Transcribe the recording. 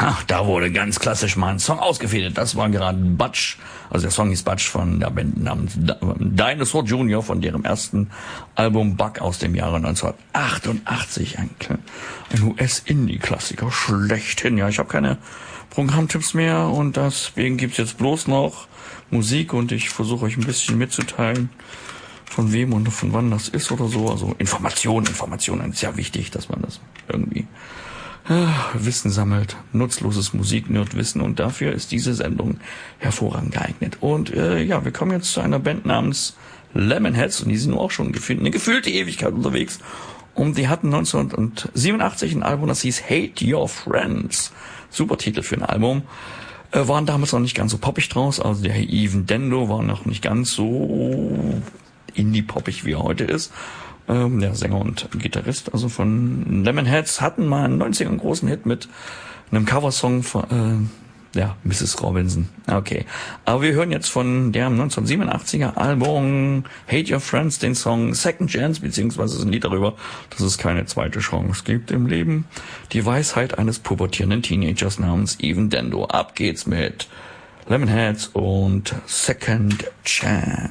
Ach, da wurde ganz klassisch mal ein Song ausgefädelt. Das war gerade Butch. Also der Song hieß Butch von der Band namens Dinosaur Jr. von deren ersten Album Buck aus dem Jahre 1988. Ein US-Indie-Klassiker schlechthin. Ja, ich habe keine Programmtipps mehr und deswegen gibt's jetzt bloß noch Musik und ich versuche euch ein bisschen mitzuteilen, von wem und von wann das ist oder so. Also Informationen ist ja wichtig, dass man das irgendwie Wissen sammelt, nutzloses Musiknerdwissen und dafür ist diese Sendung hervorragend geeignet. Und wir kommen jetzt zu einer Band namens Lemonheads und die sind auch schon eine gefühlte Ewigkeit unterwegs und die hatten 1987 ein Album, das hieß Hate Your Friends. Super Titel für ein Album. Waren damals noch nicht ganz so poppig draus, also der Even Dando war noch nicht ganz so indie-poppig, wie er heute ist. Der Sänger und Gitarrist also von Lemonheads hatten mal einen 90er einen großen Hit mit einem Coversong von Mrs. Robinson. Okay, aber wir hören jetzt von dem 1987er Album Hate Your Friends den Song Second Chance, beziehungsweise ein Lied darüber, dass es keine zweite Chance gibt im Leben. Die Weisheit eines pubertierenden Teenagers namens Even Dando. Ab geht's mit Lemonheads und Second Chance.